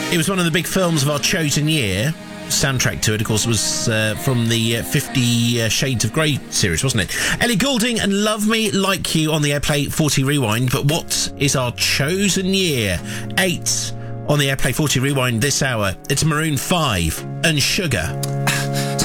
It was one of the big films of our chosen year. Soundtrack to it, of course, was from the 50 Shades of Grey series, wasn't it? Ellie Goulding and Love Me Like You on the Airplay 40 Rewind. But what is our chosen year? 8 on the Airplay 40 Rewind this hour. It's Maroon 5 and Sugar.